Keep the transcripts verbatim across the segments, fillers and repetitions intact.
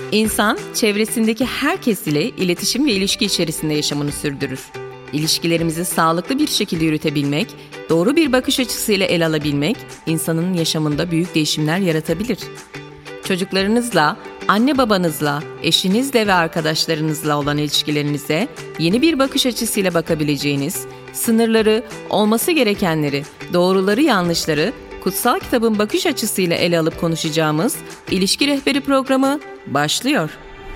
İnsan, çevresindeki herkes ile iletişim ve ilişki içerisinde yaşamını sürdürür. İlişkilerimizi sağlıklı bir şekilde yürütebilmek, doğru bir bakış açısıyla ele alabilmek, insanın yaşamında büyük değişimler yaratabilir. Çocuklarınızla, anne babanızla, eşinizle ve arkadaşlarınızla olan ilişkilerinize yeni bir bakış açısıyla bakabileceğiniz, sınırları, olması gerekenleri, doğruları yanlışları, Kutsal Kitabın bakış açısıyla ele alıp konuşacağımız İlişki Rehberi programı başlıyor.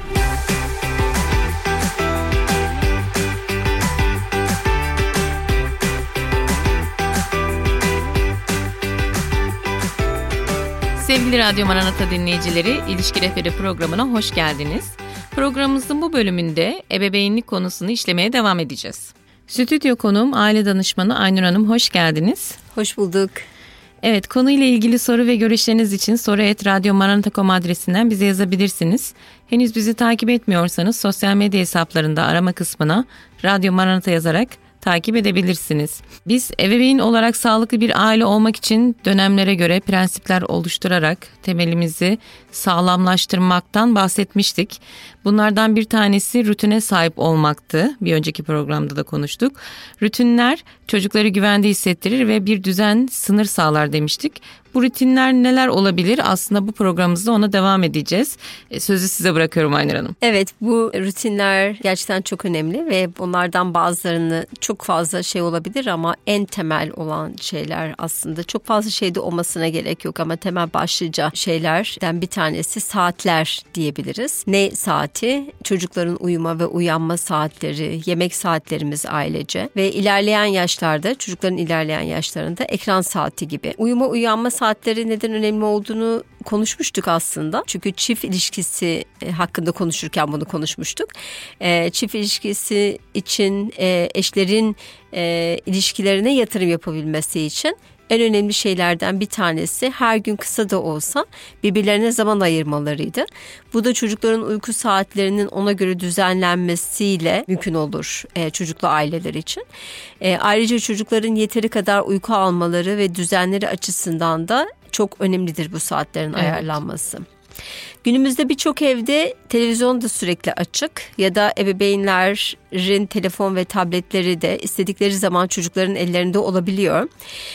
Sevgili Radyo Maranata dinleyicileri, İlişki Rehberi programına hoş geldiniz. Programımızın bu bölümünde ebeveynlik konusunu işlemeye devam edeceğiz. Stüdyo konuğum aile danışmanı Aynur Hanım, hoş geldiniz. Hoş bulduk. Evet, konuyla ilgili soru ve görüşleriniz için soru et radyo maranata nokta com adresinden bize yazabilirsiniz. Henüz bizi takip etmiyorsanız sosyal medya hesaplarında arama kısmına Radyo Maranata yazarak takip edebilirsiniz. Biz ebeveyn olarak sağlıklı bir aile olmak için dönemlere göre prensipler oluşturarak temelimizi sağlamlaştırmaktan bahsetmiştik. Bunlardan bir tanesi rutine sahip olmaktı. Bir önceki programda da konuştuk. Rutinler çocukları güvende hissettirir ve bir düzen, sınır sağlar demiştik. Bu rutinler neler olabilir? Aslında bu programımızda ona devam edeceğiz. Sözü size bırakıyorum Aynur Hanım. Evet, bu rutinler gerçekten çok önemli ve bunlardan bazılarını çok fazla şey olabilir ama en temel olan şeyler aslında çok fazla şeyde olmasına gerek yok ama temel başlıca şeylerden bir tanesi saatler diyebiliriz. Ne saati? Çocukların uyuma ve uyanma saatleri, yemek saatlerimiz ailece ve ilerleyen yaşlarda, çocukların ilerleyen yaşlarında ekran saati gibi. Uyuma uyanma saatleri neden önemli olduğunu konuşmuştuk aslında. Çünkü çift ilişkisi hakkında konuşurken bunu konuşmuştuk. E, çift ilişkisi için e, eşlerin e, ilişkilerine yatırım yapabilmesi için en önemli şeylerden bir tanesi her gün kısa da olsa birbirlerine zaman ayırmalarıydı. Bu da çocukların uyku saatlerinin ona göre düzenlenmesiyle mümkün olur e, çocuklu aileler için. E, ayrıca çocukların yeteri kadar uyku almaları ve düzenleri açısından da çok önemlidir bu saatlerin evet. ayarlanması. Günümüzde birçok evde televizyon da sürekli açık ya da ebeveynlerin telefon ve tabletleri de istedikleri zaman çocukların ellerinde olabiliyor.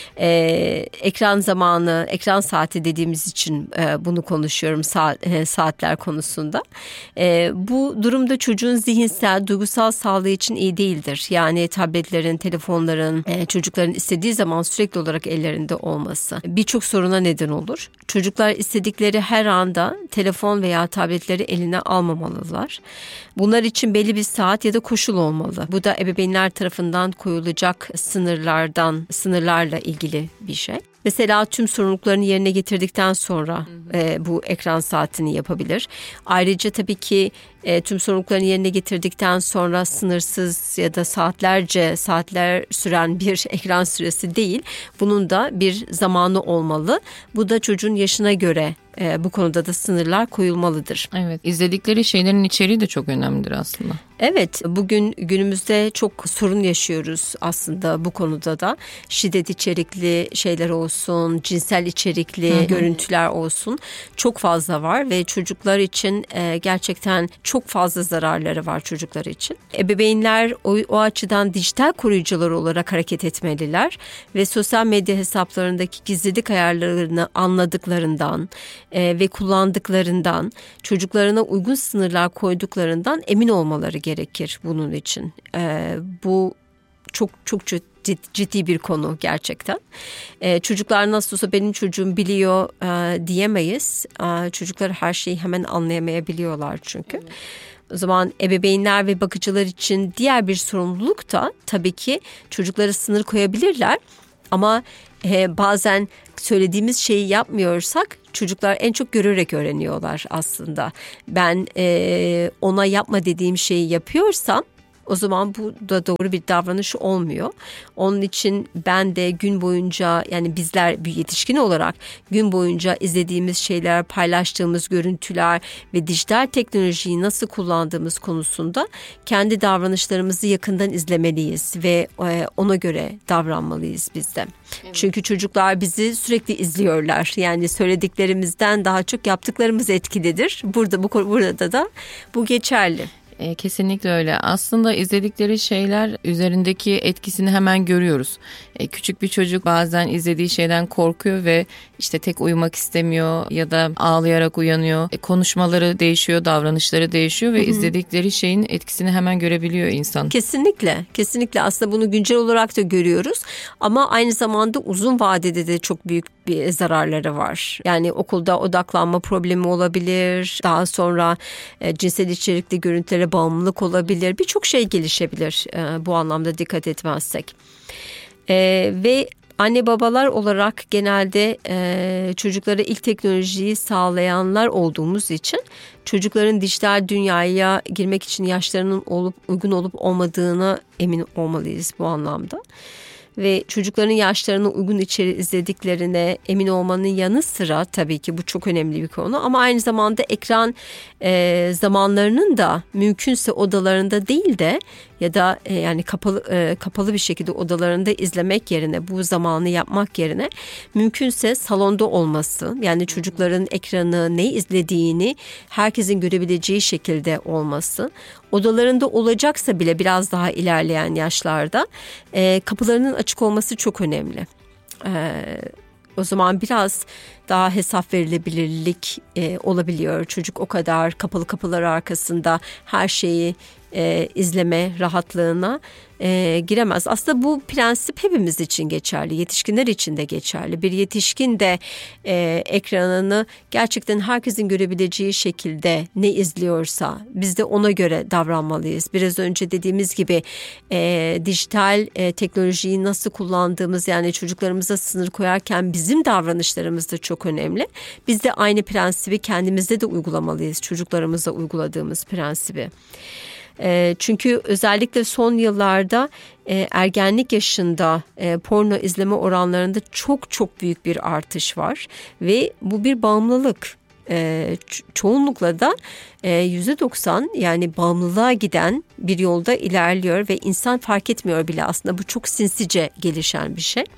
Ee, ekran zamanı, ekran saati dediğimiz için e, bunu konuşuyorum saat, e, saatler konusunda. E, bu durumda çocuğun zihinsel, duygusal sağlığı için iyi değildir. Yani tabletlerin, telefonların e, çocukların istediği zaman sürekli olarak ellerinde olması birçok soruna neden olur. Çocuklar istedikleri her anda telefon veya tabletleri eline almamalılar. Bunlar için belli bir saat ya da koşul olmalı. Bu da ebeveynler tarafından koyulacak sınırlardan, sınırlarla ilgili bir şey. Mesela tüm sorumluluklarını yerine getirdikten sonra hı hı. E, bu ekran saatini yapabilir. Ayrıca tabii ki e, tüm sorumluluklarını yerine getirdikten sonra sınırsız ya da saatlerce saatler süren bir ekran süresi değil. Bunun da bir zamanı olmalı. Bu da çocuğun yaşına göre e, bu konuda da sınırlar koyulmalıdır. Evet, izledikleri şeylerin içeriği de çok önemlidir aslında. Evet, bugün günümüzde çok sorun yaşıyoruz aslında bu konuda da. Şiddet içerikli şeyler olsun, cinsel içerikli Hı-hı. görüntüler olsun çok fazla var ve çocuklar için e, gerçekten çok fazla zararları var çocuklar için. Ebeveynler o, o açıdan dijital koruyucular olarak hareket etmeliler ve sosyal medya hesaplarındaki gizlilik ayarlarını anladıklarından e, ve kullandıklarından, çocuklarına uygun sınırlar koyduklarından emin olmaları gerekir bunun için. E, bu çok çok ciddi, ciddi bir konu gerçekten. E, çocuklar nasıl olsa benim çocuğum biliyor e, diyemeyiz. E, çocuklar her şeyi hemen anlayamayabiliyorlar çünkü. Evet. O zaman ebeveynler ve bakıcılar için diğer bir sorumluluk da tabii ki çocuklara sınır koyabilirler. Ama e, bazen söylediğimiz şeyi yapmıyorsak çocuklar en çok görerek öğreniyorlar aslında. Ben e, ona yapma dediğim şeyi yapıyorsam o zaman bu da doğru bir davranış olmuyor. Onun için ben de gün boyunca, yani bizler bir yetişkin olarak gün boyunca izlediğimiz şeyler, paylaştığımız görüntüler ve dijital teknolojiyi nasıl kullandığımız konusunda kendi davranışlarımızı yakından izlemeliyiz ve ona göre davranmalıyız biz de. Evet. Çünkü çocuklar bizi sürekli izliyorlar. Yani söylediklerimizden daha çok yaptıklarımız etkilidir. Burada bu burada da bu geçerli. Kesinlikle öyle. Aslında izledikleri şeyler üzerindeki etkisini hemen görüyoruz. Küçük bir çocuk bazen izlediği şeyden korkuyor ve işte tek uyumak istemiyor ya da ağlayarak uyanıyor. Konuşmaları değişiyor, davranışları değişiyor ve Hı-hı. izledikleri şeyin etkisini hemen görebiliyor insan. Kesinlikle, kesinlikle. Aslında bunu güncel olarak da görüyoruz ama aynı zamanda uzun vadede de çok büyük bir zararları var. Yani okulda odaklanma problemi olabilir. Daha sonra e, cinsel içerikli görüntülere bağımlılık olabilir. Birçok şey gelişebilir e, bu anlamda dikkat etmezsek. E, ve anne babalar olarak genelde e, çocuklara ilk teknolojiyi sağlayanlar olduğumuz için çocukların dijital dünyaya girmek için yaşlarının olup uygun olup olmadığına emin olmalıyız bu anlamda. Ve çocukların yaşlarına uygun içerik izlediklerine emin olmanın yanı sıra, tabii ki bu çok önemli bir konu, ama aynı zamanda ekran e, zamanlarının da mümkünse odalarında değil de ya da e, yani kapalı e, kapalı bir şekilde odalarında izlemek yerine, bu zamanı yapmak yerine mümkünse salonda olması, yani çocukların ekranı ne izlediğini herkesin görebileceği şekilde olması, odalarında olacaksa bile biraz daha ilerleyen yaşlarda e, kapılarının açık olması çok önemli. E, o zaman biraz daha hesap verilebilirlik e, olabiliyor. Çocuk o kadar kapalı kapılar arkasında her şeyi e, izleme rahatlığına e, giremez. Aslında bu prensip hepimiz için geçerli, yetişkinler için de geçerli. Bir yetişkin de e, ekranını gerçekten herkesin görebileceği şekilde ne izliyorsa biz de ona göre davranmalıyız. Biraz önce dediğimiz gibi e, dijital e, teknolojiyi nasıl kullandığımız, yani çocuklarımıza sınır koyarken bizim davranışlarımız da çok önemli. Biz de aynı prensibi kendimizde de uygulamalıyız, çocuklarımıza uyguladığımız prensibi. Çünkü özellikle son yıllarda ergenlik yaşında porno izleme oranlarında çok çok büyük bir artış var ve bu bir bağımlılık. Çoğunlukla da yüzde doksan, yani bağımlılığa giden bir yolda ilerliyor ve insan fark etmiyor bile, aslında bu çok sinsice gelişen bir şey.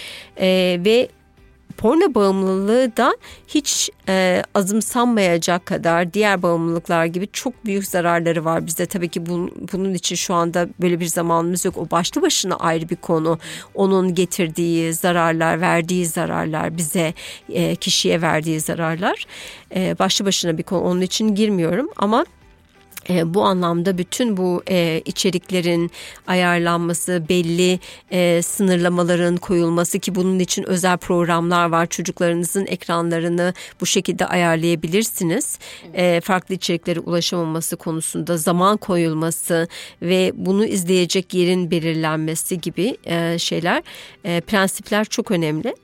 Ve porno bağımlılığı da hiç e, azımsanmayacak kadar diğer bağımlılıklar gibi çok büyük zararları var. Bizde tabii ki bunun, bunun için şu anda böyle bir zamanımız yok. O başlı başına ayrı bir konu. Onun getirdiği zararlar, verdiği zararlar, bize, e, kişiye verdiği zararlar e, başlı başına bir konu. Onun için girmiyorum ama E, bu anlamda bütün bu e, içeriklerin ayarlanması, belli e, sınırlamaların koyulması, ki bunun için özel programlar var. Çocuklarınızın ekranlarını bu şekilde ayarlayabilirsiniz. E, farklı içeriklere ulaşamaması konusunda zaman koyulması ve bunu izleyecek yerin belirlenmesi gibi e, şeyler, e, prensipler çok önemli.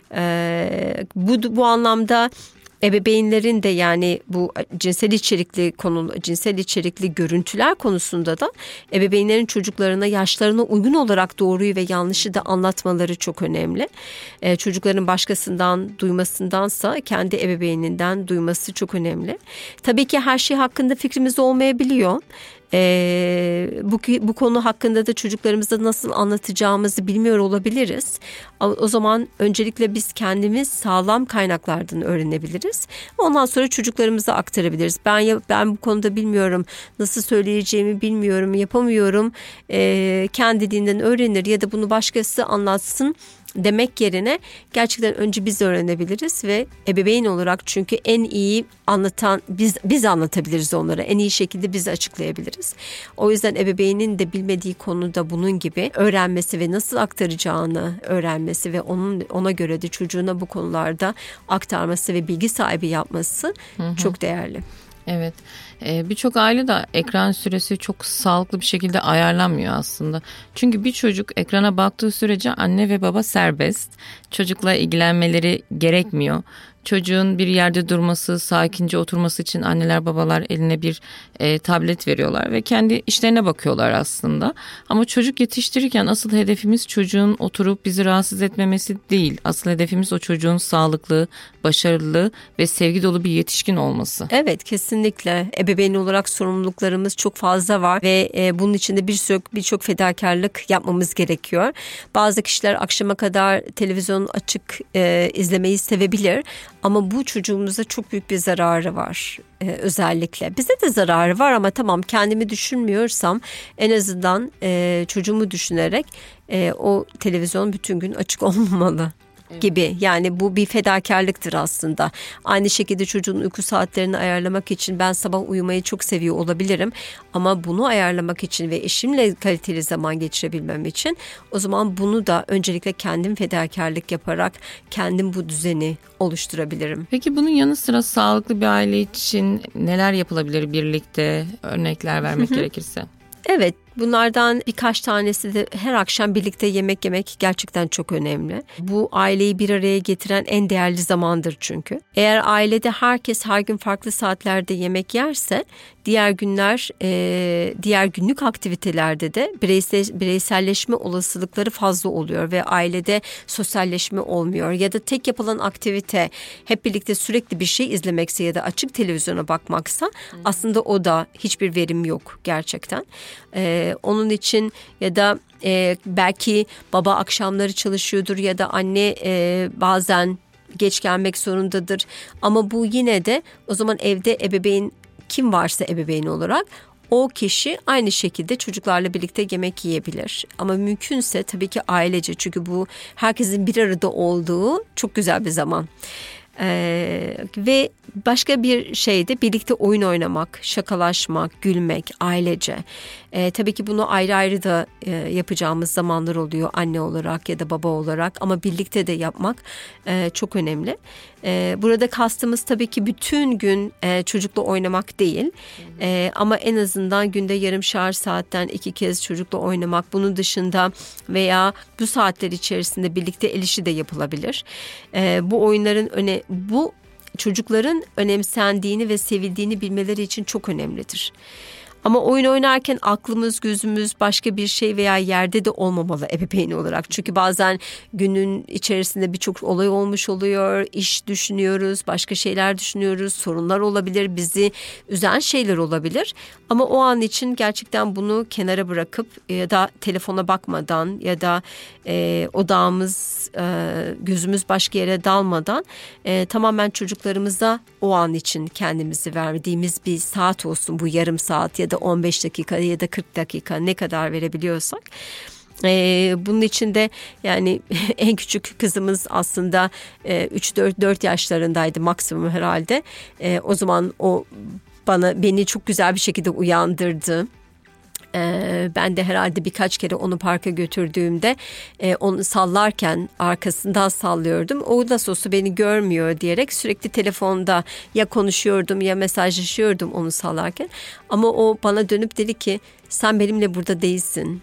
E, bu bu anlamda ebeveynlerin de, yani bu cinsel içerikli konu, cinsel içerikli görüntüler konusunda da ebeveynlerin çocuklarına yaşlarına uygun olarak doğruyu ve yanlışı da anlatmaları çok önemli. Ee, çocukların başkasından duymasındansa kendi ebeveyninden duyması çok önemli. Tabii ki her şey hakkında fikrimiz olmayabiliyor. Ee, bu, bu konu hakkında da çocuklarımıza nasıl anlatacağımızı bilmiyor olabiliriz. O zaman öncelikle biz kendimiz sağlam kaynaklardan öğrenebiliriz. Ondan sonra çocuklarımıza aktarabiliriz. Ben ben bu konuda bilmiyorum, nasıl söyleyeceğimi bilmiyorum, yapamıyorum. Ee, kendi dilinden öğrenir ya da bunu başkası anlatsın demek yerine gerçekten önce biz öğrenebiliriz ve ebeveyn olarak, çünkü en iyi anlatan biz biz anlatabiliriz onlara. En iyi şekilde biz açıklayabiliriz. O yüzden ebeveynin de bilmediği konuda bunun gibi öğrenmesi ve nasıl aktaracağını öğrenmesi ve onun ona göre de çocuğuna bu konularda aktarması ve bilgi sahibi yapması hı hı. çok değerli. Evet. Ee, birçok aile de ekran süresi çok sağlıklı bir şekilde ayarlanmıyor aslında. Çünkü bir çocuk ekrana baktığı sürece anne ve baba serbest. Çocukla ilgilenmeleri gerekmiyor. çocuğun bir yerde durması, sakince oturması için anneler babalar eline bir e, tablet veriyorlar ve kendi işlerine bakıyorlar aslında. Ama çocuk yetiştirirken asıl hedefimiz çocuğun oturup bizi rahatsız etmemesi değil. Asıl hedefimiz o çocuğun sağlıklı, başarılı ve sevgi dolu bir yetişkin olması. Evet, kesinlikle. Ebeveyn olarak sorumluluklarımız çok fazla var ve e, bunun içinde birçok birçok fedakarlık yapmamız gerekiyor. Bazı kişiler akşama kadar televizyon açık e, izlemeyi sevebilir ama bu çocuğumuza çok büyük bir zararı var. Ee, özellikle bize de zararı var ama tamam, kendimi düşünmüyorsam en azından e, çocuğumu düşünerek e, o televizyon bütün gün açık olmamalı. Gibi. Yani bu bir fedakarlıktır aslında. Aynı şekilde çocuğun uyku saatlerini ayarlamak için ben sabah uyumayı çok seviyor olabilirim. Ama bunu ayarlamak için ve eşimle kaliteli zaman geçirebilmem için o zaman bunu da öncelikle kendim fedakarlık yaparak kendim bu düzeni oluşturabilirim. Peki bunun yanı sıra sağlıklı bir aile için neler yapılabilir birlikte, örnekler vermek gerekirse? Evet, bunlardan birkaç tanesi de her akşam birlikte yemek yemek gerçekten çok önemli. Bu aileyi bir araya getiren en değerli zamandır çünkü. Eğer ailede herkes her gün farklı saatlerde yemek yerse diğer günler, e, diğer günlük aktivitelerde de bireysel, bireyselleşme olasılıkları fazla oluyor ve ailede sosyalleşme olmuyor. Ya da tek yapılan aktivite hep birlikte sürekli bir şey izlemekse ya da açık televizyona bakmaksa aslında o da hiçbir verim yok gerçekten. Ee, onun için ya da e, belki baba akşamları çalışıyordur ya da anne e, bazen geç gelmek zorundadır. Ama bu yine de o zaman evde ebeveyn, kim varsa ebeveyn olarak o kişi aynı şekilde çocuklarla birlikte yemek yiyebilir. Ama mümkünse tabii ki ailece, çünkü bu herkesin bir arada olduğu çok güzel bir zaman. Ee, ve başka bir şey de birlikte oyun oynamak, şakalaşmak, gülmek, ailece. Ee, tabii ki bunu ayrı ayrı da e, yapacağımız zamanlar oluyor anne olarak ya da baba olarak, ama birlikte de yapmak e, çok önemli. E, burada kastımız tabii ki bütün gün e, çocukla oynamak değil, e, ama en azından günde yarımşar saatten iki kez çocukla oynamak. Bunun dışında veya bu saatler içerisinde birlikte el işi de yapılabilir. E, bu oyunların öne bu çocukların önemsendiğini ve sevildiğini bilmeleri için çok önemlidir. Ama oyun oynarken aklımız, gözümüz başka bir şey veya yerde de olmamalı ebeveyn olarak. Çünkü bazen günün içerisinde birçok olay olmuş oluyor, iş düşünüyoruz, başka şeyler düşünüyoruz, sorunlar olabilir, bizi üzen şeyler olabilir. Ama o an için gerçekten bunu kenara bırakıp ya da telefona bakmadan ya da e, odağımız, e, gözümüz başka yere dalmadan e, tamamen çocuklarımıza o an için kendimizi verdiğimiz bir saat olsun, bu yarım saat ya da on beş dakika ya da kırk dakika, ne kadar verebiliyorsak. Ee, bunun içinde yani en küçük kızımız aslında e, üç dört yaşlarındaydı maksimum herhalde. E, o zaman o bana beni çok güzel bir şekilde uyandırdı. Ee, ben de herhalde birkaç kere onu parka götürdüğümde e, onu sallarken arkasından sallıyordum. O nasıl olsa beni görmüyor diyerek sürekli telefonda ya konuşuyordum ya mesajlaşıyordum onu sallarken. Ama o bana dönüp dedi ki, sen benimle burada değilsin.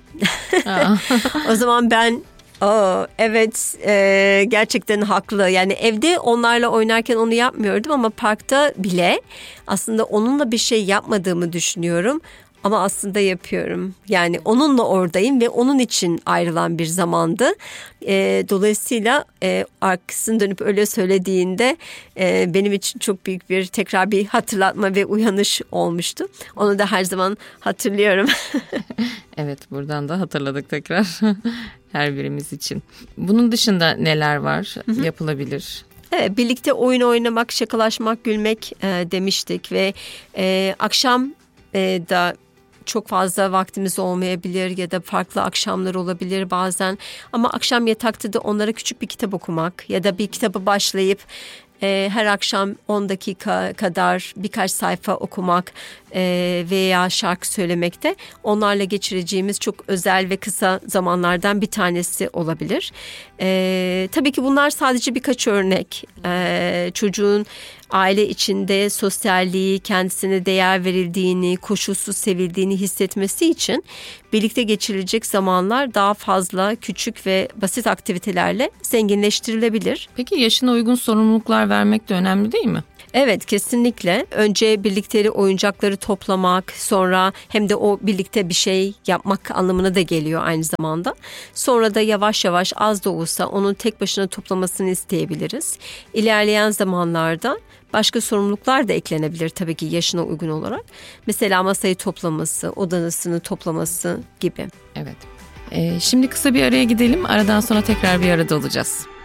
O zaman ben Aa, evet e, gerçekten haklı. Yani evde onlarla oynarken onu yapmıyordum ama parkta bile aslında onunla bir şey yapmadığımı düşünüyorum. Ama aslında yapıyorum. Yani onunla oradayım ve onun için ayrılan bir zamandı. E, dolayısıyla e, arkasını dönüp öyle söylediğinde e, benim için çok büyük bir tekrar bir hatırlatma ve uyanış olmuştu. Onu da her zaman hatırlıyorum. Evet, buradan da hatırladık tekrar her birimiz için. Bunun dışında neler var, hı hı, yapılabilir? Evet, birlikte oyun oynamak, şakalaşmak, gülmek e, demiştik ve e, akşam e, da çok fazla vaktimiz olmayabilir ya da farklı akşamlar olabilir bazen. Ama akşam yatakta da onlara küçük bir kitap okumak ya da bir kitabı başlayıp e, her akşam on dakika kadar birkaç sayfa okumak e, veya şarkı söylemekte onlarla geçireceğimiz çok özel ve kısa zamanlardan bir tanesi olabilir. E, tabii ki bunlar sadece birkaç örnek. E, çocuğun aile içinde sosyalliği, kendisine değer verildiğini, koşulsuz sevildiğini hissetmesi için birlikte geçirilecek zamanlar daha fazla küçük ve basit aktivitelerle zenginleştirilebilir. Peki yaşına uygun sorumluluklar vermek de önemli değil mi? Evet, kesinlikle. Önce birlikte oyuncakları toplamak, sonra hem de o birlikte bir şey yapmak anlamına da geliyor aynı zamanda. Sonra da yavaş yavaş az da olsa onun tek başına toplamasını isteyebiliriz. İlerleyen zamanlarda başka sorumluluklar da eklenebilir tabii ki yaşına uygun olarak. Mesela masayı toplaması, odasını toplaması gibi. Evet. Ee, şimdi kısa bir araya gidelim. Aradan sonra tekrar bir arada olacağız.